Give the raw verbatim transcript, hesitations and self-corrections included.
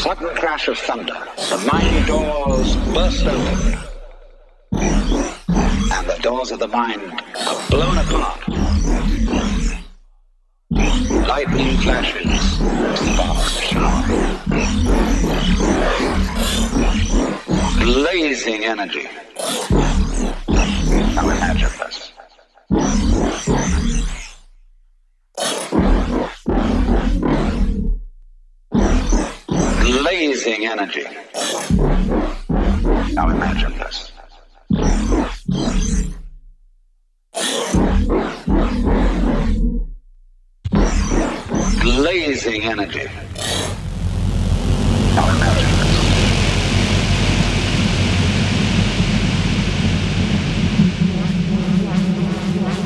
sudden crash of thunder, the mind doors burst open, and the doors of the mind are blown apart. Lightning flashes, sparks shower. Blazing energy. Now imagine this. Blazing energy. Now imagine this. Blazing energy.